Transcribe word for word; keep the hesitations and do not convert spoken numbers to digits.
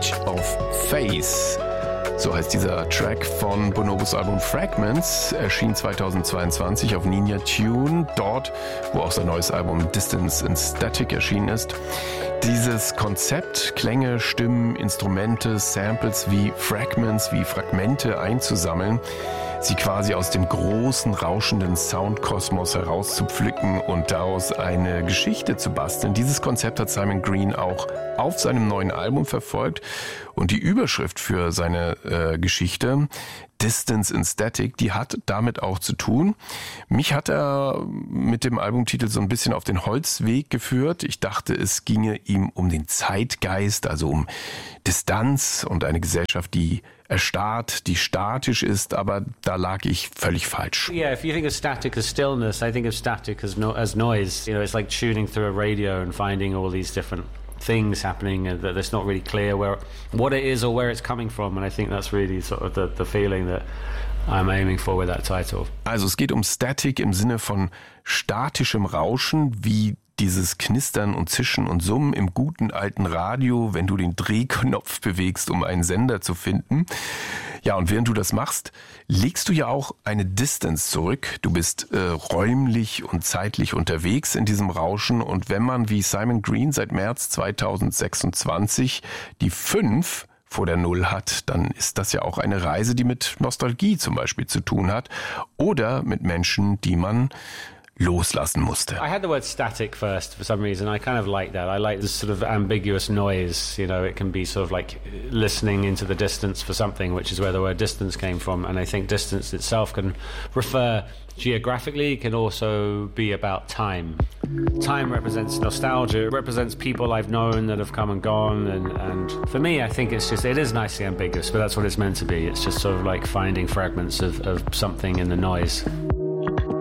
Age of Faith. So heißt dieser Track von Bonobos Album Fragments, erschien zweitausendzweiundzwanzig auf Ninja Tune, dort, wo auch sein neues Album Distance and Static erschienen ist. Dieses Konzept, Klänge, Stimmen, Instrumente, Samples wie Fragments, wie Fragmente einzusammeln, sie quasi aus dem großen, rauschenden Soundkosmos herauszupflücken und daraus eine Geschichte zu basteln. Dieses Konzept hat Simon Green auch auf seinem neuen Album verfolgt und die Überschrift für seine äh, Geschichte, Distance and Static, die hat damit auch zu tun. Mich hat er mit dem Albumtitel so ein bisschen auf den Holzweg geführt. Ich dachte, es ginge ihm um den Zeitgeist, also um Distanz und eine Gesellschaft, die erstarrt, die statisch ist, aber da lag ich völlig falsch. Yeah, if you think of static as stillness, I think of static as, no- as noise. You know, it's like tuning through a radio and finding all these different things happening and that it's not really clear where what it is or where it's coming from, and I think that's really sort of the, the feeling that I'm aiming for with that title. Also es geht um Static im Sinne von statischem Rauschen, wie dieses Knistern und Zischen und Summen im guten alten Radio, wenn du den Drehknopf bewegst, um einen Sender zu finden. Ja, und während du das machst, legst du ja auch eine Distance zurück. Du bist äh, räumlich und zeitlich unterwegs in diesem Rauschen. Und wenn man wie Simon Green seit März zweitausendsechsundzwanzig die fünf vor der Null hat, dann ist das ja auch eine Reise, die mit Nostalgie zum Beispiel zu tun hat oder mit Menschen, die man loslassen musste. I had the word static first for some reason. I kind of like that. I like this sort of ambiguous noise. You know, it can be sort of like listening into the distance for something, which is where the word distance came from. And I think distance itself can refer geographically, can also be about time. Time represents nostalgia. It represents people I've known that have come and gone. And, and for me, I think it's just, it is nicely ambiguous, but that's what it's meant to be. It's just sort of like finding fragments of, of something in the noise.